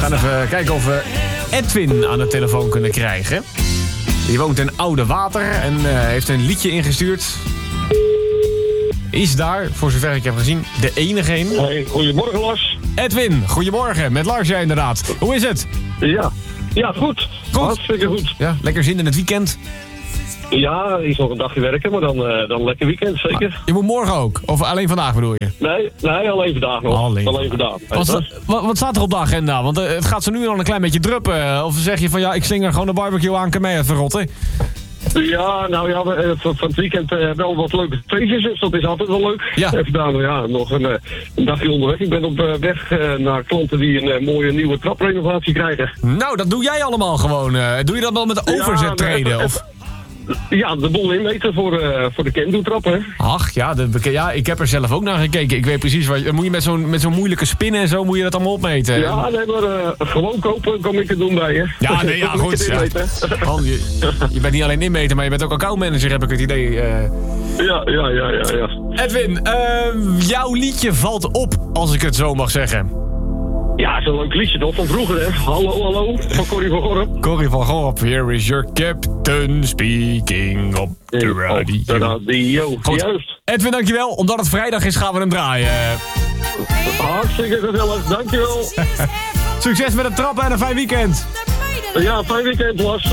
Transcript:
gaan even kijken of we Edwin aan de telefoon kunnen krijgen. Die woont in Oude Water en heeft een liedje ingestuurd. Is daar, voor zover ik heb gezien, de enige een. Hey, goedemorgen Lars. Edwin, goedemorgen. Met Lars, jij inderdaad. Hoe is het? Ja, goed. Hartstikke goed. Ja, lekker zin in het weekend. Ja, is nog een dagje werken, maar dan lekker weekend, zeker. Je moet morgen ook? Of alleen vandaag bedoel je? Nee, alleen vandaag nog. Alleen vandaag. Wat staat er op de agenda? Want het gaat zo nu al een klein beetje druppen. Of zeg je van ja, ik slinger gewoon de barbecue aan, kan mij even rotten? Ja, nou ja, van het weekend wel wat leuke feestjes, dus dat is altijd wel leuk. Ja. Even daar, nog een dagje onderweg. Ik ben op weg naar klanten die een mooie nieuwe traprenovatie krijgen. Nou, dat doe jij allemaal gewoon. Doe je dat wel met overzettreden? Of... Ja, de bol inmeten voor de Kendo-trap, hè. Ach, ja, ik heb er zelf ook naar gekeken. Ik weet precies wat moet je met zo'n moeilijke spinnen en zo moet je dat allemaal opmeten. Ja, nee, maar gewoon kopen kom ik het doen bij je. Ja, nee, ja, goed. Ja. Man, je bent niet alleen inmeten, maar je bent ook accountmanager, heb ik het idee. Ja. Edwin, jouw liedje valt op, als ik het zo mag zeggen. Ja, zo'n leuk liedje toch, van vroeger, hè. Hallo, van Corrie van Gorp. Corrie van Gorp, here is your captain speaking op de radio. Op de radio, goed. Juist. Edwin, dankjewel. Omdat het vrijdag is, gaan we hem draaien. Hartstikke gezellig, dankjewel. Succes met het trappen en een fijn weekend. Ja, fijn weekend, Lars.